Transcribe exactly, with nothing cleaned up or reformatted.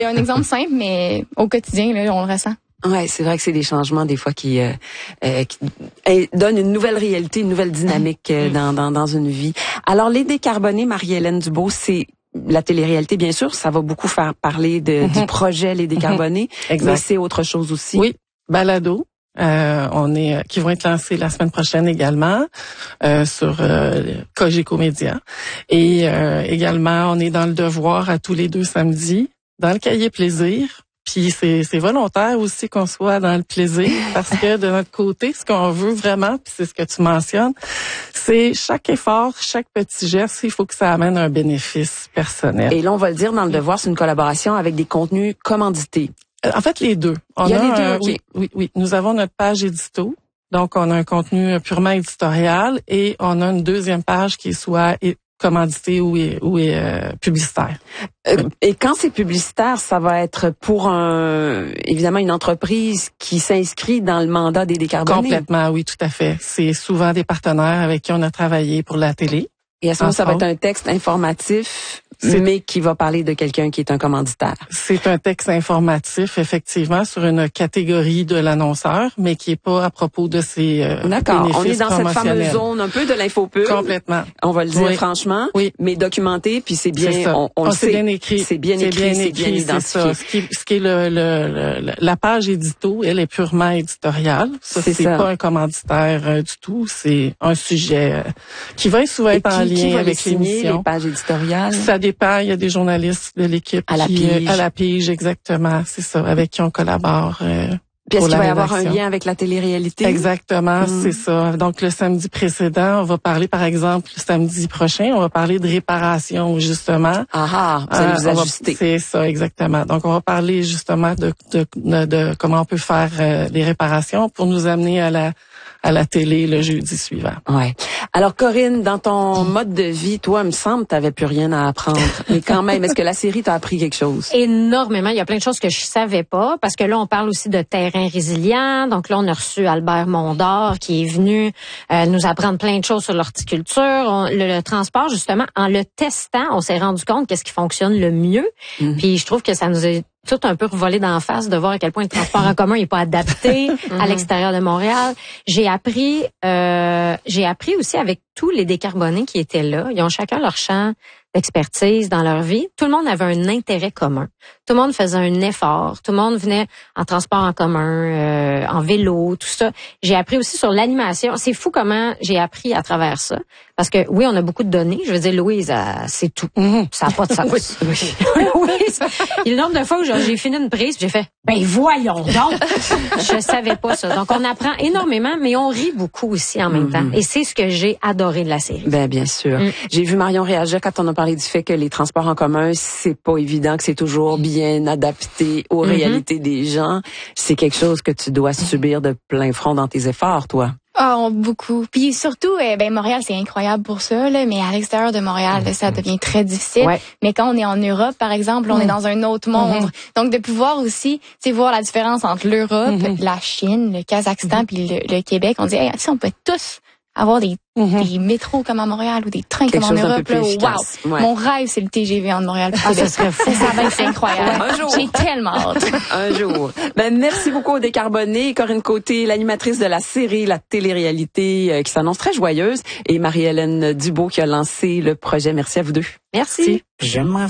C'est un exemple simple, mais au quotidien, là, on le ressent. Ouais, c'est vrai que c'est des changements des fois qui, euh, euh, qui euh, donnent une nouvelle réalité, une nouvelle dynamique euh, dans, dans dans une vie. Alors les décarbonés, Marie-Hélène Dubo, c'est la télé-réalité, bien sûr, ça va beaucoup faire parler de, mm-hmm. du projet Les Décarbonés, mm-hmm. mais c'est autre chose aussi. Oui, balado. Euh, on est qui vont être lancés la semaine prochaine également euh, sur euh, Cogeco Média. Et euh, également, on est dans le devoir à tous les deux samedis, dans le cahier plaisir. Puis c'est, c'est volontaire aussi qu'on soit dans le plaisir parce que de notre côté, ce qu'on veut vraiment, puis c'est ce que tu mentionnes, c'est chaque effort, chaque petit geste, il faut que ça amène un bénéfice personnel. Et là, on va le dire dans le devoir, c'est une collaboration avec des contenus commandités. En fait, les deux. On il y a, a les deux, un, OK. Oui, oui, oui. Nous avons notre page édito. Donc, on a un contenu purement éditorial et on a une deuxième page qui est soit commandité ou est, ou est euh, publicitaire. Euh, et quand c'est publicitaire, ça va être pour un évidemment une entreprise qui s'inscrit dans le mandat des décarbonés. Complètement, oui, tout à fait. C'est souvent des partenaires avec qui on a travaillé pour la télé. Et à ce moment, ça va être un texte informatif, c'est, mais qui va parler de quelqu'un qui est un commanditaire. C'est un texte informatif, effectivement, sur une catégorie de l'annonceur, mais qui est pas à propos de ses euh, D'accord. bénéfices On est dans cette fameuse zone un peu de l'infopub. Complètement. On va le dire oui. franchement, oui. mais documenté, puis c'est bien, c'est ça. on, on, on le sait. C'est bien écrit. C'est bien c'est écrit, bien c'est écrit, bien identifié. C'est ça. Ce qui, ce qui est le, le, le, la page édito, elle est purement éditoriale. Ça, c'est, c'est pas un commanditaire euh, du tout. C'est un sujet euh, qui va souvent être en qui, lien qui va avec les l'émission. Les pages éditoriales. Ça dépend. Il y a des journalistes de l'équipe à la qui, pige. À la pige, exactement. C'est ça, avec qui on collabore. Euh, Puis est-ce qu'il va y avoir un lien avec la télé-réalité? Exactement, mmh. c'est ça. Donc le samedi précédent, on va parler, par exemple, le samedi prochain, on va parler de réparation, justement. Ah ah, vous allez vous euh, ajuster. Va, c'est ça, exactement. Donc on va parler justement de, de, de, de comment on peut faire euh, les réparations pour nous amener à la à la télé le jeudi suivant. Ouais. Alors Corinne, dans ton mode de vie, toi, il me semble, t'avais plus rien à apprendre. Mais quand même, est-ce que la série t'a appris quelque chose? Énormément. Il y a plein de choses que je savais pas, parce que là, on parle aussi de terrain résilient. Donc là, on a reçu Albert Mondor qui est venu euh, nous apprendre plein de choses sur l'horticulture. On, le, le transport, justement, en le testant, on s'est rendu compte qu'est-ce qui fonctionne le mieux. Mm. Puis je trouve que ça nous a tout un peu revolé d'en face de voir à quel point le transport en commun n'est pas adapté à l'extérieur de Montréal. J'ai appris, euh, j'ai appris aussi avec tous les décarbonés qui étaient là. Ils ont chacun leur champ d'expertise dans leur vie. Tout le monde avait un intérêt commun. Tout le monde faisait un effort. Tout le monde venait en transport en commun, euh, en vélo, tout ça. J'ai appris aussi sur l'animation. C'est fou comment j'ai appris à travers ça. Parce que oui, on a beaucoup de données. Je veux dire, Louise, c'est tout. Mm-hmm. Ça n'a pas de sens. oui. Louise, il y a le nombre de fois où j'ai fini une prise, puis j'ai fait, ben voyons donc. Je savais pas ça. Donc on apprend énormément, mais on rit beaucoup aussi en même mm-hmm. temps. Et c'est ce que j'ai adoré de la série. Ben bien sûr. Mm. J'ai vu Marion réagir quand on a parlé du fait que les transports en commun, c'est pas évident que c'est toujours bien adapté aux mm-hmm. réalités des gens. C'est quelque chose que tu dois subir de plein front dans tes efforts, toi. Oh, beaucoup. Puis surtout, eh, ben Montréal, c'est incroyable pour ça, là, mais à l'extérieur de Montréal, là, ça devient très difficile. Ouais. Mais quand on est en Europe, par exemple, on mmh. est dans un autre monde. Mmh. Donc, de pouvoir aussi, tu sais, voir la différence entre l'Europe, mmh. la Chine, le Kazakhstan, mmh. puis le, le Québec, on dit, hey, tu sais, on peut tous avoir des, mmh. des métros comme à Montréal ou des trains quelque comme en Europe. Là, wow. Ouais. Mon rêve, c'est le T G V en Montréal. Ah, ça serait fou. Ça va être incroyable. Un jour. J'ai tellement hâte. Un jour. Ben, merci beaucoup aux Décarbonés. Corinne Côté, l'animatrice de la série, la télé-réalité euh, qui s'annonce très joyeuse, et Marie-Hélène Dubo qui a lancé le projet. Merci à vous deux. Merci. J'aimerais